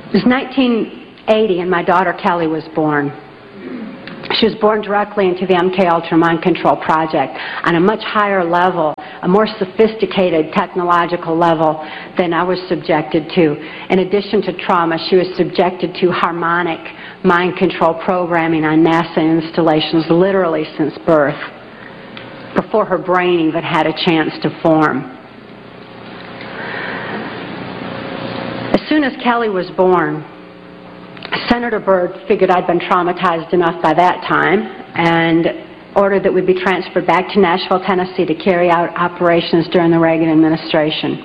It was 1980 and my daughter Kelly was born. She was born directly into the MK Ultra Mind Control Project on a much higher level, a more sophisticated technological level than I was subjected to. In addition to trauma, she was subjected to harmonic mind control programming on NASA installations literally since birth, before her brain even had a chance to form. As soon as Kelly was born, Senator Byrd figured I'd been traumatized enough by that time and ordered that we be transferred back to Nashville, Tennessee to carry out operations during the Reagan administration.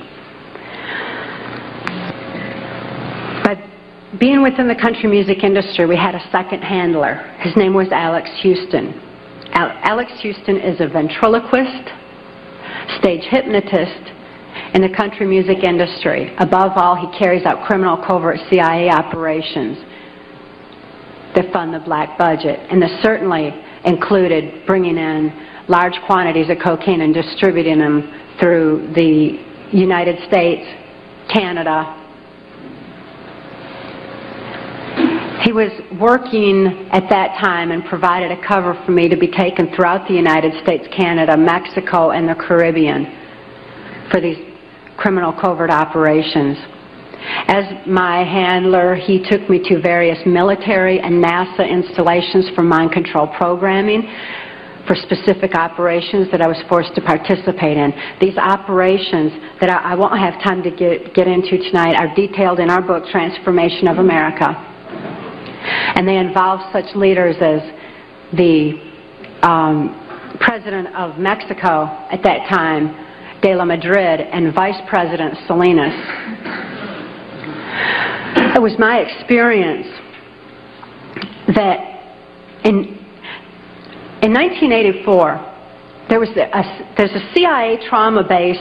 But being within the country music industry, we had a second handler. His name was Alex Houston. Alex Houston is a ventriloquist, stage hypnotist in the country music industry. Above all, he carries out criminal covert CIA operations that fund the black budget, and this certainly included bringing in large quantities of cocaine and distributing them through the United States, Canada. He was working at that time and provided a cover for me to be taken throughout the United States, Canada, Mexico, and the Caribbean for these criminal covert operations. As my handler, he took me to various military and NASA installations for mind control programming for specific operations that I was forced to participate in. These operations that I won't have time to get into tonight are detailed in our book, Transformation of America. And they involve such leaders as the President of Mexico at that time, De La Madrid, and Vice President Salinas. It was my experience that in 1984, there's a CIA trauma base,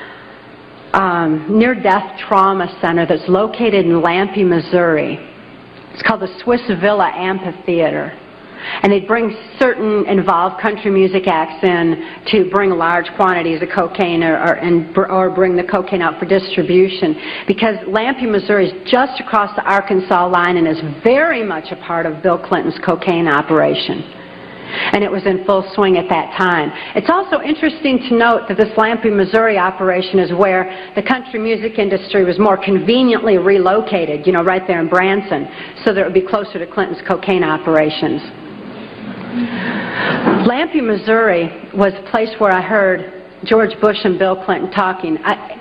near-death trauma center that's located in Lampe, Missouri. It's called the Swiss Villa Amphitheater. And they'd bring certain involved country music acts in to bring large quantities of cocaine or bring the cocaine out for distribution, because Lampe, Missouri is just across the Arkansas line and is very much a part of Bill Clinton's cocaine operation. And it was in full swing at that time. It's also interesting to note that this Lampe, Missouri operation is where the country music industry was more conveniently relocated, you know, right there in Branson, so that it would be closer to Clinton's cocaine operations. Lampe, Missouri was a place where I heard George Bush and Bill Clinton talking.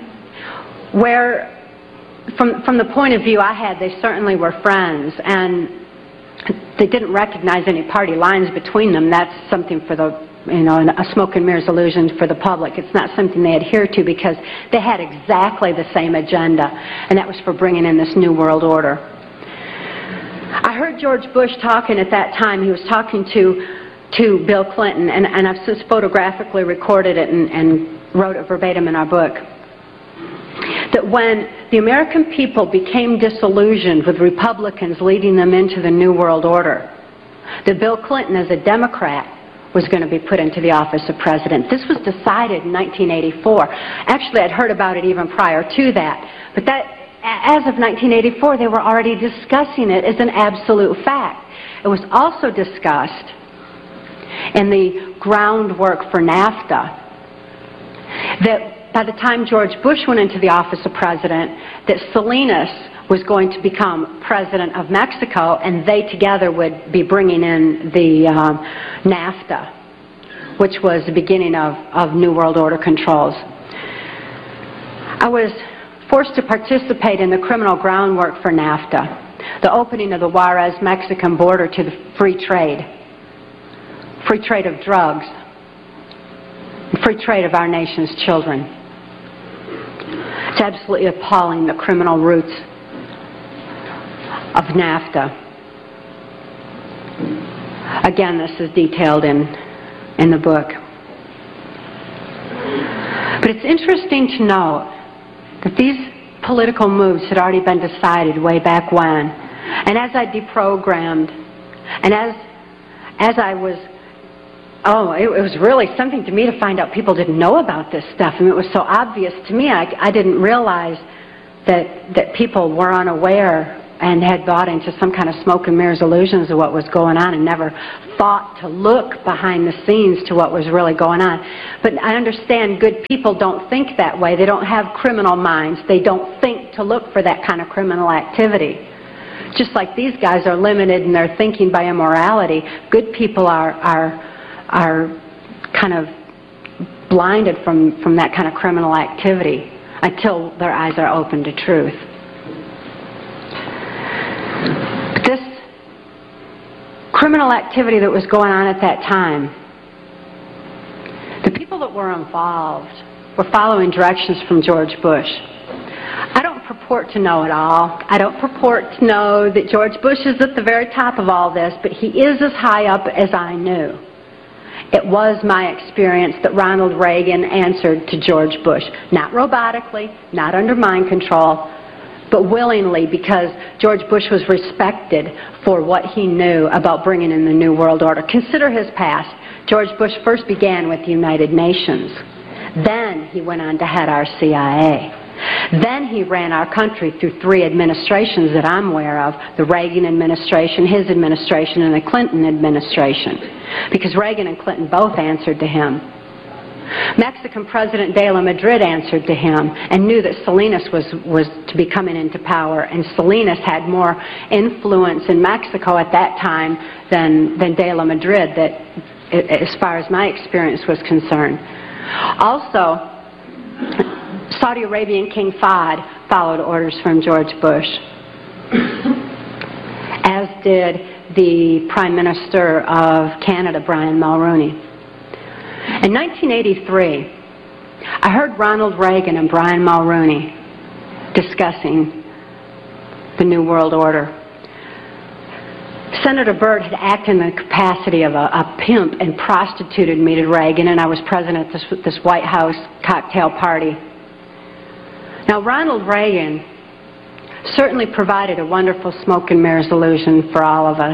From the point of view I had, they certainly were friends, and they didn't recognize any party lines between them. That's something for the, you know, a smoke and mirrors illusion for the public. It's not something they adhere to, because they had exactly the same agenda, and that was for bringing in this new world order. I heard George Bush talking at that time. He was talking to Bill Clinton, and I've since photographically recorded it and wrote it verbatim in our book, that when the American people became disillusioned with Republicans leading them into the New World Order, that Bill Clinton, as a Democrat, was going to be put into the office of president. This was decided in 1984. Actually, I'd heard about it even prior to that, but as of 1984, they were already discussing it as an absolute fact. It was also discussed in the groundwork for NAFTA that by the time George Bush went into the office of president, that Salinas was going to become president of Mexico, and they together would be bringing in the NAFTA, which was the beginning of New World Order controls. I was forced to participate in the criminal groundwork for NAFTA, the opening of the Juarez-Mexican border to the free trade of drugs, the free trade of our nation's children. It's absolutely appalling, the criminal roots of NAFTA. Again, this is detailed in the book. But it's interesting to note that these political moves had already been decided way back when. And as I deprogrammed, and as I was, it was really something to me to find out people didn't know about this stuff. I mean, it was so obvious to me. I didn't realize that people were unaware and had bought into some kind of smoke and mirrors illusions of what was going on and never thought to look behind the scenes to what was really going on. But I understand good people don't think that way. They don't have criminal minds. They don't think to look for that kind of criminal activity. Just like these guys are limited in their thinking by immorality, good people are kind of blinded from that kind of criminal activity until their eyes are open to truth. This criminal activity that was going on at that time, the people that were involved were following directions from George Bush. I don't purport to know it all. I don't purport to know that George Bush is at the very top of all this, but he is as high up as I knew. It was my experience that Ronald Reagan answered to George Bush, not robotically, not under mind control, but willingly, because George Bush was respected for what he knew about bringing in the New World Order. Consider his past. George Bush first began with the United Nations. Then he went on to head our CIA. Then he ran our country through 3 administrations that I'm aware of, the Reagan administration, his administration, and the Clinton administration, because Reagan and Clinton both answered to him. Mexican President de la Madrid answered to him and knew that Salinas was to be coming into power, and Salinas had more influence in Mexico at that time than de la Madrid, that, as far as my experience was concerned. Also, Saudi Arabian King Fahd followed orders from George Bush, as did the Prime Minister of Canada, Brian Mulroney. In 1983, I heard Ronald Reagan and Brian Mulroney discussing the New World Order. Senator Byrd had acted in the capacity of a pimp and prostituted me to Reagan, and I was present at this White House cocktail party. Now, Ronald Reagan certainly provided a wonderful smoke and mirrors illusion for all of us.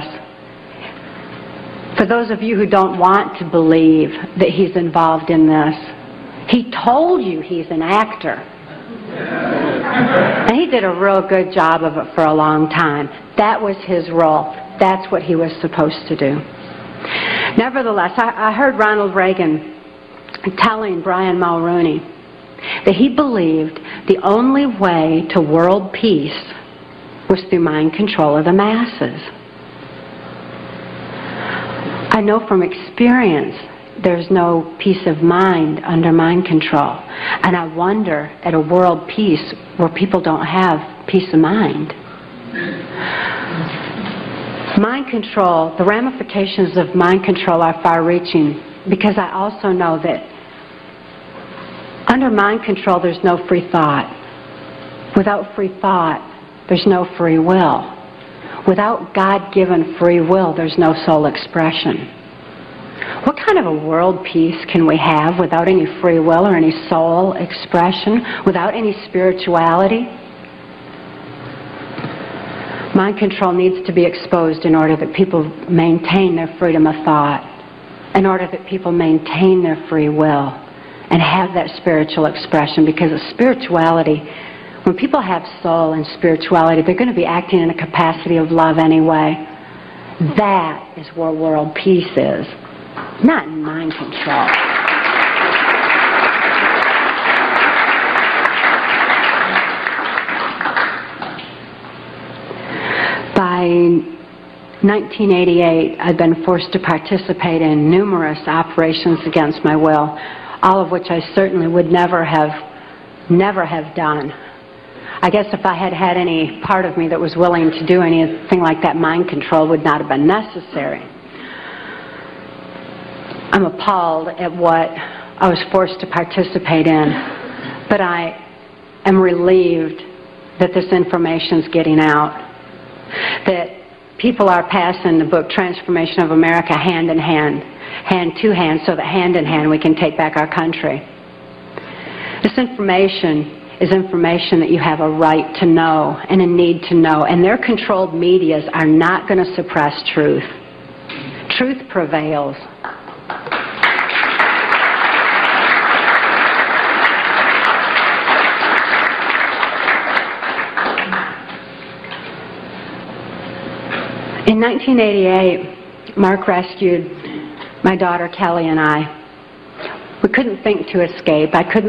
For those of you who don't want to believe that he's involved in this, he told you he's an actor. And he did a real good job of it for a long time. That was his role. That's what he was supposed to do. Nevertheless, I heard Ronald Reagan telling Brian Mulroney that he believed the only way to world peace was through mind control of the masses. I know from experience there's no peace of mind under mind control. And I wonder at a world peace where people don't have peace of mind. Mind control, the ramifications of mind control are far-reaching, because I also know that under mind control there's no free thought. Without free thought, there's no free will. Without God-given free will, there's no soul expression. What kind of a world peace can we have without any free will or any soul expression, without any spirituality? Mind control needs to be exposed in order that people maintain their freedom of thought, in order that people maintain their free will and have that spiritual expression, because of spirituality, when people have soul and spirituality, they're going to be acting in a capacity of love anyway. That is where world peace is, not in mind control. By 1988, I'd been forced to participate in numerous operations against my will, all of which I certainly would never have done. I guess if I had had any part of me that was willing to do anything like that, mind control would not have been necessary. I'm appalled at what I was forced to participate in, but I am relieved that this information's getting out, that people are passing the book Transformation of America hand in hand, hand to hand, so that hand in hand we can take back our country. This information is information that you have a right to know and a need to know, and their controlled medias are not going to suppress truth. Truth prevails. In 1988, Mark rescued my daughter Kelly and I. We couldn't think to escape. I couldn't